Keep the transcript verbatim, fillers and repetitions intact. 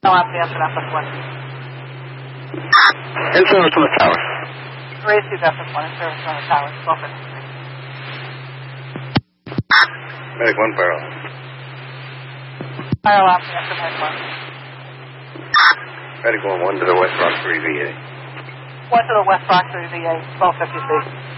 Fire alarm to F S one. In service on the tower. Raise to F S one in service on the tower. twelve fifty-three. Medic one, fire alarm. Fire alarm to F S one. Medic one, one to the West Roxbury V A. One to the West Roxbury V A, twelve fifty-three.